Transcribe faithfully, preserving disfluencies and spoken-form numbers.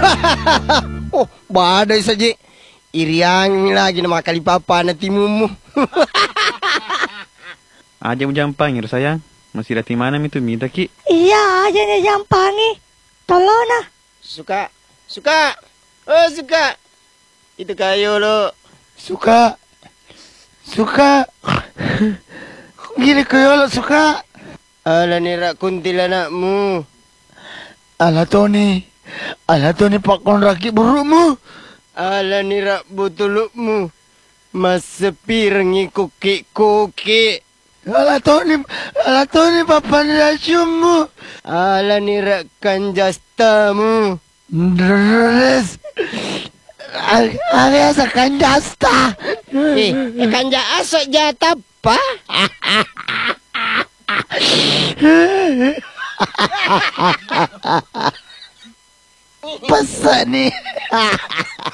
Oh, badai saja. Iriang lagi nama kali papa nanti mumu. Aja mo jampang, sayang. Masih dati mana itu minta ki? Iya, aja nih jampangi. Tolong nah. Suka, suka. Oh, suka. Itu kayu lo. Suka. Suka. Gini kayu lo suka. Ala nirak kuntilanakmu. Ala Tony. Ala Tony pakon raki burukmu. Ala nirak butulukmu. Mas sepirengi kuki-kuki. Ala Tony, ala Tony papan racunmu. Ala nirak kanjastamu. Deres. Alias kanjasta. Eh, kanja asok jatah apa? Pesan nih.